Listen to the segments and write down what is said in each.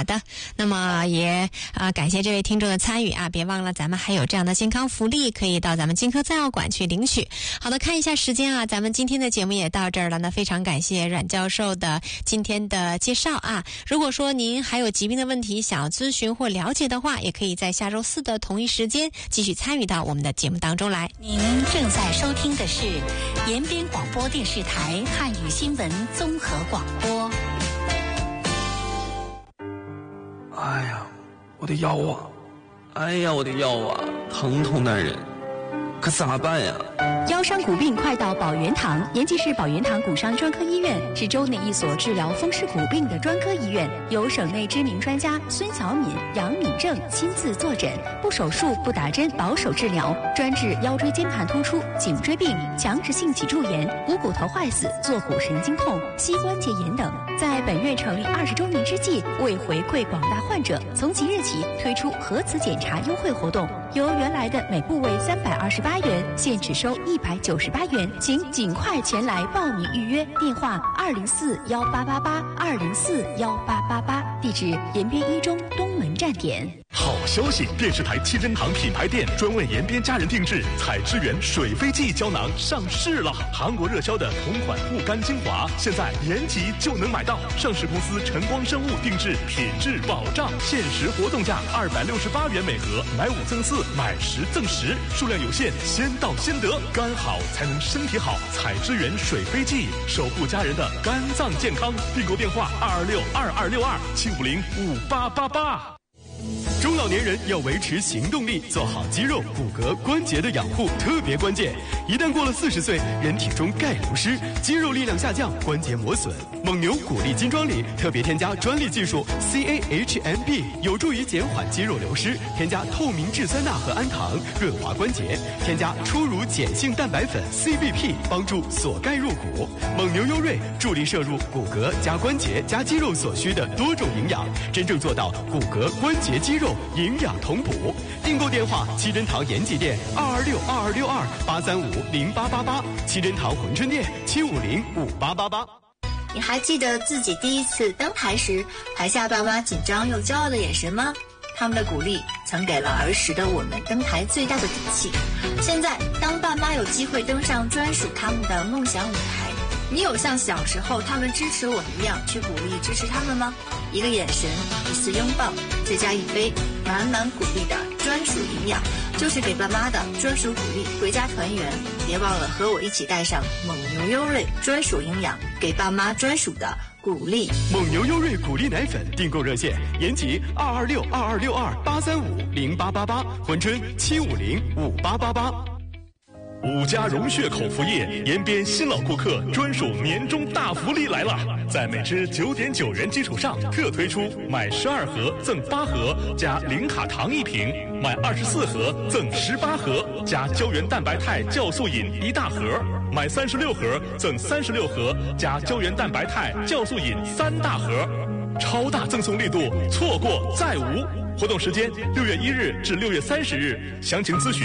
好的，那么也感谢这位听众的参与啊！别忘了咱们还有这样的健康福利，可以到咱们金科赞药馆去领取。好的，看一下时间啊，咱们今天的节目也到这儿了。那非常感谢阮教授的今天的介绍啊！如果说您还有疾病的问题想要咨询或了解的话，也可以在下周4的同一时间继续参与到我们的节目当中来。 您正在收听的是延边广播电视台汉语新闻综合广播。 哎呀，我的腰啊！哎呀，我的腰啊，疼痛难忍，可咋办呀？ 腰伤骨病快到保元堂，延吉市保元堂骨伤专科医院是州内一所治疗风湿骨病的专科医院，由省内知名专家孙小敏、杨敏正亲自坐诊，不手术、不打针，保守治疗，专治腰椎间盘突出、颈椎病、强直性脊柱炎、股骨头坏死、坐骨神经痛、膝关节炎等。在本院成立20周年之际，为回馈广大患者，从即日起推出核磁检查优惠活动，由原来的每部位328元，现只收198元，请尽快前来报名预约。电话2041888，2041888，地址延边一中东门站点。 好消息！电视台七珍堂品牌店专为延边家人定制采之源水飞记胶囊上市了。韩国热销的同款护肝精华，现在延吉就能买到。上市公司晨光生物定制，品质保障，限时活动价268元每盒，买5赠4，买10赠10，数量有限，先到先得。肝好才能身体好，采之源水飞记，守护家人的肝脏健康。订购电话2262262，7505888。中老年人要维持行动力，做好肌肉、骨骼、关节的养护特别关键。一旦过了40岁，人体中钙流失，肌肉力量下降，关节磨损。蒙牛骨力金装里特别添加专利技术 CAHMB， 有助于减缓肌肉流失。添加透明质酸钠和氨糖，润滑关节。添加初乳碱性蛋白粉 CBP， 帮助锁钙入骨。蒙牛优瑞助力摄入骨骼加关节加肌肉所需的多种营养，真正做到骨骼、关节、肌肉营养同补。订购电话：七珍堂延吉店2262262，8350888；七珍堂珲春店7505888。 你还记得自己第一次登台时，台下爸妈紧张又骄傲的眼神吗？他们的鼓励曾给了儿时的我们登台最大的底气。现在，当爸妈有机会登上专属他们的梦想舞台，你有像小时候他们支持我一样去鼓励支持他们吗？一个眼神，一次拥抱，再加一杯满满鼓励的专属营养，就是给爸妈的专属鼓励。回家团圆，别忘了和我一起带上蒙牛优瑞专属营养，给爸妈专属的鼓励。 蒙牛优瑞鼓励奶粉订购热线：延吉2262262，8350888，珲春7505888。5家融血口服液延边新老顾客专属年终大福利来了，在每支9.9元基础上特推出买12盒赠8盒加零卡糖1瓶，买24盒赠18盒加胶原蛋白肽酵素饮1大盒，买36盒赠36盒加胶原蛋白肽酵素饮3大盒，超大赠送力度，错过再无。活动时间6月1日至6月30日，详情咨询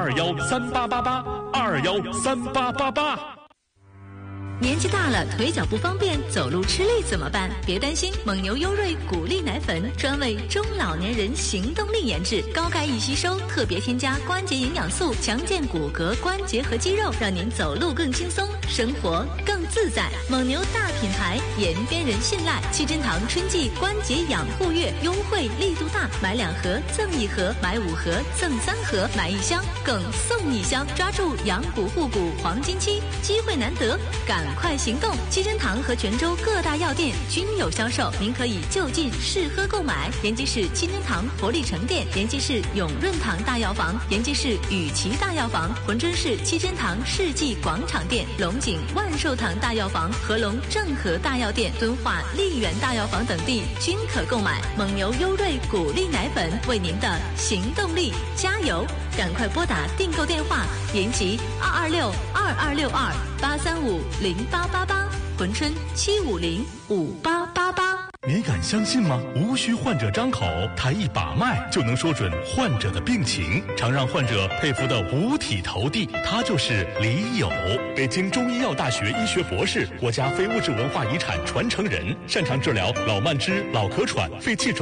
2138882138888。 年纪大了，腿脚不方便，走路吃力怎么办？别担心，蒙牛优瑞骨力奶粉专为中老年人行动力研制，高钙易吸收，特别添加关节营养素，强健骨骼、关节和肌肉，让您走路更轻松，生活更自在。蒙牛大品牌，延边人信赖。七珍堂春季关节养护月优惠力度大，买2盒赠1盒，买5盒赠3盒，买1箱更送1箱，抓住养骨护骨黄金期，机会难得，赶快行动！七珍堂和泉州各大药店均有销售，您可以就近试喝购买。延吉市七珍堂活力城店，延吉市永润堂大药房，延吉市雨琦大药房，珲春市七珍堂世纪广场店，龙井万寿堂大药房、合龙正和大药店、敦化丽园大药房等地均可购买。蒙牛优瑞骨力奶粉，为您的行动力加油！赶快拨打订购电话：延吉2262262，8350888，珲春7505888。 你敢相信吗？无需患者张口，他一把脉就能说准患者的病情，常让患者佩服的五体投地。他就是李友，北京中医药大学医学博士，国家非物质文化遗产传承人，擅长治疗老慢支、老咳喘、肺气肿。